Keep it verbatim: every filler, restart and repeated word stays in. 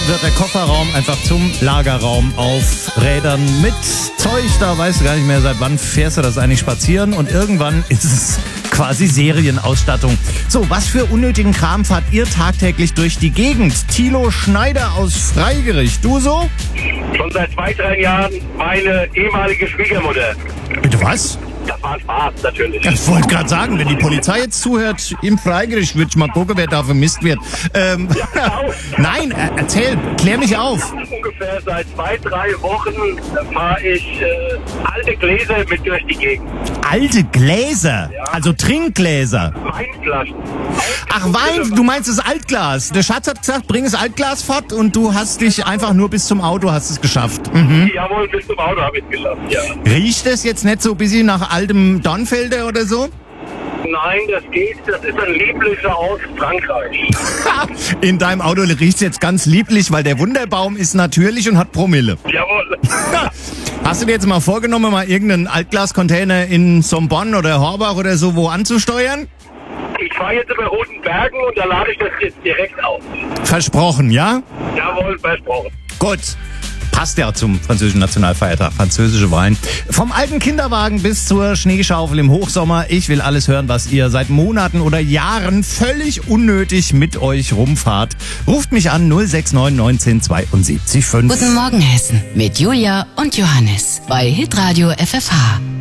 wird der Kofferraum einfach zum Lagerraum auf Rädern mit Zeug. Da weißt du gar nicht mehr, seit wann fährst du das eigentlich spazieren. Und irgendwann ist es quasi Serienausstattung. So, was für unnötigen Kram fahrt ihr tagtäglich durch die Gegend? Thilo Schneider aus Freigericht. Du so? Schon seit zwei, drei Jahren meine ehemalige Schwiegermutter. Bitte was? Das war ein Spaß, natürlich. Ich wollte gerade sagen, wenn die Polizei jetzt zuhört, im Freigericht würde ich mal gucken, wer da vermisst wird. Ähm, Nein, äh, erzähl, klär mich auf. Ungefähr seit zwei, drei Wochen fahre ich äh, alte Gläser mit durch die Gegend. Alte Gläser? Ja. Also Trinkgläser? Weinflaschen. Ach, Wein, du meinst das Altglas. Der Schatz hat gesagt, bring das Altglas fort und du hast dich einfach nur bis zum Auto hast es geschafft. Mhm. Jawohl, bis zum Auto habe ich es geschafft, ja. Riecht das jetzt nicht so ein bisschen nach altem Dornfelder oder so? Nein, das geht. Das ist ein lieblicher aus Frankreich. In deinem Auto riecht's jetzt ganz lieblich, weil der Wunderbaum ist natürlich und hat Promille. Jawohl. Hast du dir jetzt mal vorgenommen, mal irgendeinen Altglascontainer in Sombonn oder Horbach oder so wo anzusteuern? Ich fahre jetzt über Roten Bergen und da lade ich das jetzt direkt auf. Versprochen, ja? Jawohl, versprochen. Gut. Passt ja zum französischen Nationalfeiertag, französische Wein. Vom alten Kinderwagen bis zur Schneeschaufel im Hochsommer. Ich will alles hören, was ihr seit Monaten oder Jahren völlig unnötig mit euch rumfahrt. Ruft mich an null sechs neun neunzehn zweiundsiebzig fünf. Guten Morgen Hessen mit Julia und Johannes bei Hitradio F F H.